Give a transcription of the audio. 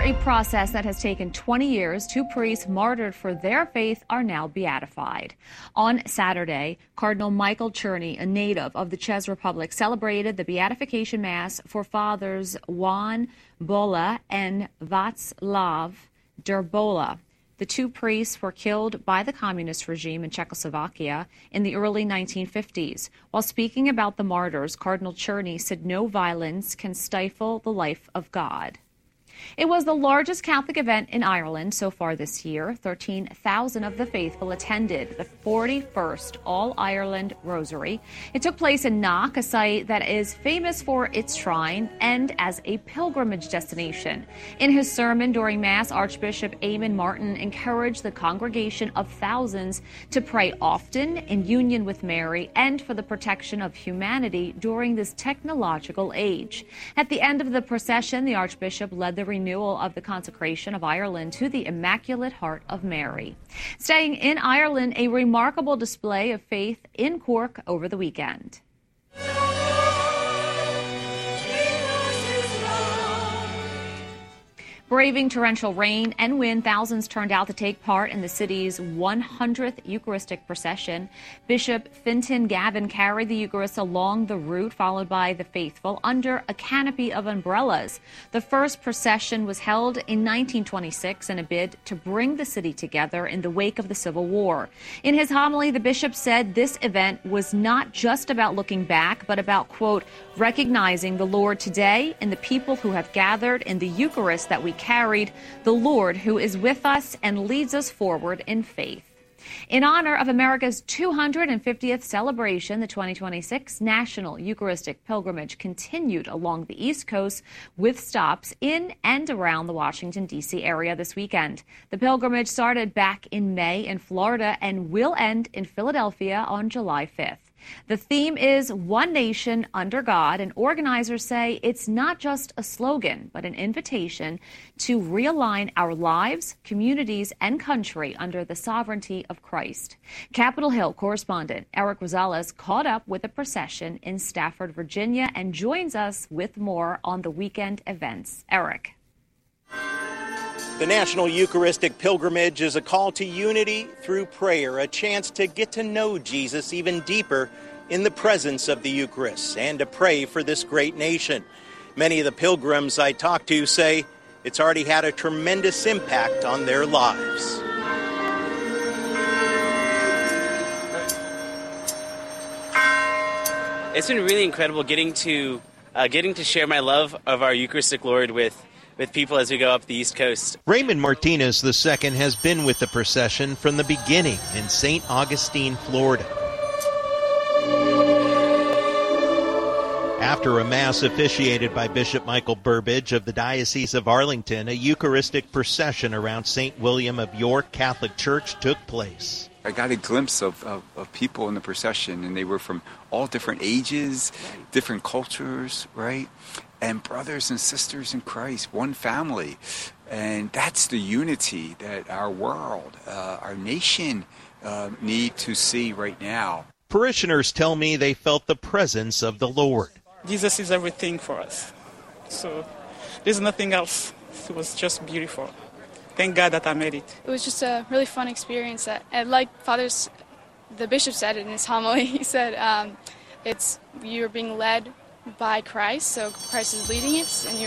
a process that has taken 20 years, two priests martyred for their faith are now beatified. On Saturday, Cardinal Michael Czerny, a native of the Czech Republic, celebrated the beatification mass for Fathers Jan Bola and Václav Drbola. The two priests were killed by the communist regime in Czechoslovakia in the early 1950s. While speaking about the martyrs, Cardinal Czerny said no violence can stifle the life of God. It was the largest Catholic event in Ireland so far this year. 13,000 of the faithful attended the 41st All-Ireland Rosary. It took place in Knock, a site that is famous for its shrine and as a pilgrimage destination. In his sermon during Mass, Archbishop Eamon Martin encouraged the congregation of thousands to pray often in union with Mary and for the protection of humanity during this technological age. At the end of the procession, the Archbishop led the renewal of the consecration of Ireland to the Immaculate Heart of Mary. Staying in Ireland, a remarkable display of faith in Cork over the weekend. Braving torrential rain and wind, thousands turned out to take part in the city's 100th Eucharistic procession. Bishop Fintan Gavin carried the Eucharist along the route, followed by the faithful under a canopy of umbrellas. The first procession was held in 1926 in a bid to bring the city together in the wake of the Civil War. In his homily, the bishop said this event was not just about looking back, but about, quote, recognizing the Lord today and the people who have gathered in the Eucharist that we carried, the Lord who is with us and leads us forward in faith. In honor of America's 250th celebration, the 2026 National Eucharistic Pilgrimage continued along the East Coast with stops in and around the Washington, D.C. area this weekend. The pilgrimage started back in May in Florida and will end in Philadelphia on July 5th. The theme is One Nation Under God, and organizers say it's not just a slogan, but an invitation to realign our lives, communities, and country under the sovereignty of Christ. Capitol Hill correspondent Eric Rosales caught up with the procession in Stafford, Virginia, and joins us with more on the weekend events. Eric. The National Eucharistic Pilgrimage is a call to unity through prayer, a chance to get to know Jesus even deeper in the presence of the Eucharist and to pray for this great nation. Many of the pilgrims I talk to say it's already had a tremendous impact on their lives. It's been really incredible getting to share my love of our Eucharistic Lord with people as we go up the East Coast. Raymond Martinez II has been with the procession from the beginning in St. Augustine, Florida. After a Mass officiated by Bishop Michael Burbidge of the Diocese of Arlington, a Eucharistic procession around St. William of York Catholic Church took place. I got a glimpse of people in the procession, and they were from all different ages, different cultures, right? And brothers and sisters in Christ, one family. And that's the unity that our world, our nation need to see right now. Parishioners tell me they felt the presence of the Lord. Jesus is everything for us. So there's nothing else. It was just beautiful. Thank God that I made it. It was just a really fun experience. And like the bishop said in his homily, he said, you're being led by Christ, so Christ is leading it, and you're